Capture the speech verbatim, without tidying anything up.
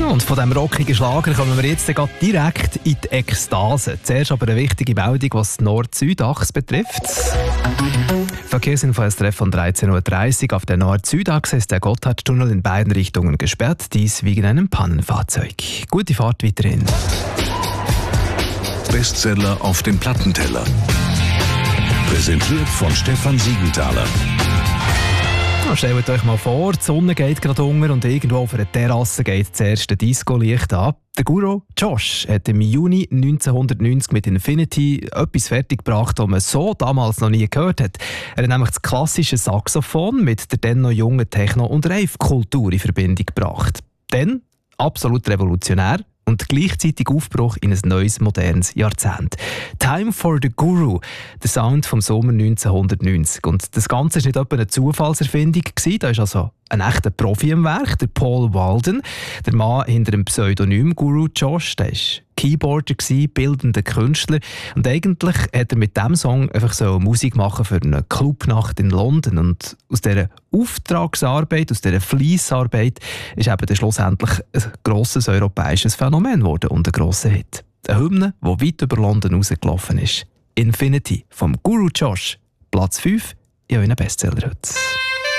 Und von diesem rockigen Schlager kommen wir jetzt direkt in die Ekstase. Zuerst aber eine wichtige Meldung, was die Nord-Süd-Achse betrifft. Verkehrsinfo ist Treff von dreizehn Uhr dreißig. Auf der Nord-Süd-Achse ist der Gotthardtunnel in beiden Richtungen gesperrt. Dies wegen einem Pannenfahrzeug. Gute Fahrt weiterhin. Bestseller auf dem Plattenteller. Präsentiert von Stefan Siegenthaler. Stellt euch mal vor, die Sonne geht gerade unter und irgendwo auf einer Terrasse geht das erste Disco-Licht an. Der Guru Josh hat im Juni neunzehnhundertneunzig mit Infinity etwas fertiggebracht, das man so damals noch nie gehört hat. Er hat nämlich das klassische Saxophon mit der dann noch jungen Techno- und Rave-Kultur in Verbindung gebracht. Dann absolut revolutionär und gleichzeitig Aufbruch in ein neues, modernes Jahrzehnt. «Time for the Guru», der Sound vom Sommer neunzehnhundertneunzig. Und das Ganze war nicht etwa eine Zufallserfindung. Da ist also ein echter Profi im Werk, der Paul Walden, der Mann hinter dem Pseudonym Guru Josh. Der war Keyboarder, bildender Künstler. Und eigentlich hat er mit diesem Song einfach so Musik machen für eine Clubnacht in London. Und aus dieser Auftragsarbeit, aus dieser Fleissarbeit ist eben dann schlussendlich ein grosses europäisches Phänomen geworden und ein grosser Hit. Eine Hymne, die weit über London rausgelaufen ist. «Infinity» vom Guru Josh. Platz fünf in euren Bestseller heute.